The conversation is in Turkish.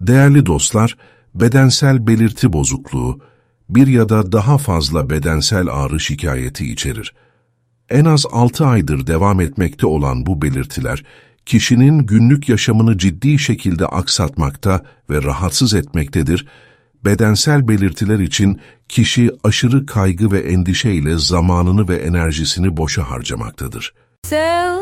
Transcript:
Değerli dostlar, bedensel belirti bozukluğu, bir ya da daha fazla bedensel ağrı şikayeti içerir. En az 6 aydır devam etmekte olan bu belirtiler, kişinin günlük yaşamını ciddi şekilde aksatmakta ve rahatsız etmektedir. Bedensel belirtiler için kişi aşırı kaygı ve endişeyle zamanını ve enerjisini boşa harcamaktadır.